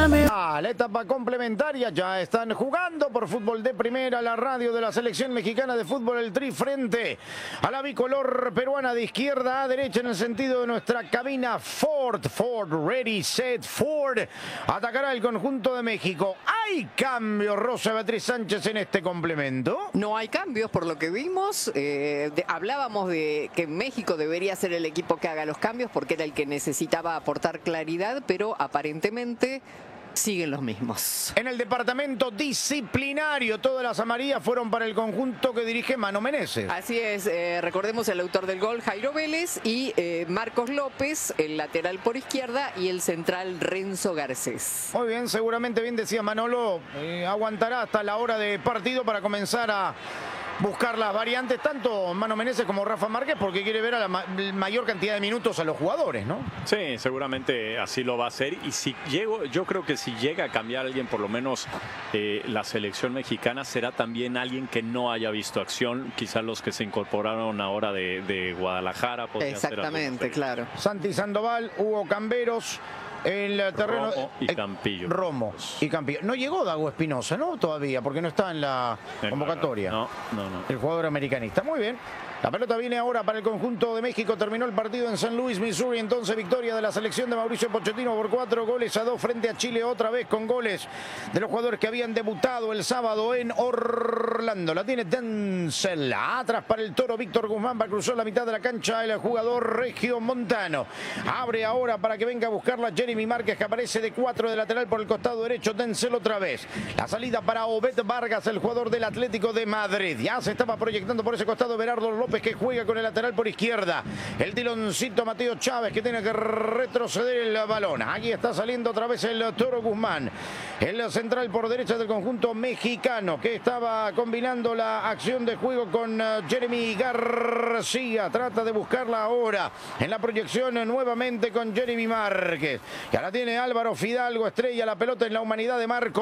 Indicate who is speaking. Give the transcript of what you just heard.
Speaker 1: Dame.
Speaker 2: La etapa complementaria ya están jugando por Fútbol de Primera, la radio de la selección mexicana de fútbol, el Tri, frente a la bicolor peruana de izquierda a derecha en el sentido de nuestra cabina. Ford, ready, set, Ford. Atacará el conjunto de México. ¿Hay cambio, Rosa Beatriz Sánchez, en este complemento?
Speaker 3: No hay cambios por lo que vimos. Hablábamos de que México debería ser el equipo que haga los cambios porque era el que necesitaba aportar claridad, pero aparentemente siguen los mismos.
Speaker 2: En el departamento disciplinario, todas las amarillas fueron para el conjunto que dirige Mano Menezes.
Speaker 3: Así es, recordemos el autor del gol, Jairo Vélez, y Marcos López, el lateral por izquierda, y el central Renzo Garcés.
Speaker 2: Muy bien, seguramente, bien decía Manolo, aguantará hasta la hora de partido para comenzar a buscar las variantes, tanto Mano Menezes como Rafa Márquez, porque quiere ver a la mayor cantidad de minutos a los jugadores, ¿no?
Speaker 4: Sí, seguramente así lo va a hacer. Y si yo creo que si llega a cambiar alguien, por lo menos la selección mexicana, será también alguien que no haya visto acción. Quizás los que se incorporaron ahora de Guadalajara.
Speaker 3: Exactamente, claro.
Speaker 2: Santi Sandoval, Hugo Camberos. El terreno
Speaker 4: Romo y Campillo.
Speaker 2: Romo y Campillo. No llegó Dago Espinosa, ¿no? Todavía, porque no está en la convocatoria.
Speaker 4: No.
Speaker 2: El jugador americanista. Muy bien. La pelota viene ahora para el conjunto de México. Terminó el partido en San Luis, Missouri. Entonces, victoria de la selección de Mauricio Pochettino por 4-2 frente a Chile. Otra vez con goles de los jugadores que habían debutado el sábado en Orlando. La tiene Denzel. Atrás para el Toro Víctor Guzmán. Va a cruzar la mitad de la cancha el jugador regiomontano. Abre ahora para que venga a buscarla Jeremy Márquez, que aparece de 4 de lateral por el costado derecho. Denzel otra vez. La salida para Obed Vargas, el jugador del Atlético de Madrid. Ya se estaba proyectando por ese costado Berardo López, que juega con el lateral por izquierda. El tironcito Mateo Chávez, que tiene que retroceder el balón. Aquí está saliendo otra vez el Toro Guzmán. El central por derecha del conjunto mexicano, que estaba combinando la acción de juego con Jeremy García. Trata de buscarla ahora en la proyección nuevamente con Jeremy Márquez. Y ahora tiene Álvaro Fidalgo, estrella la pelota en la humanidad de Marco.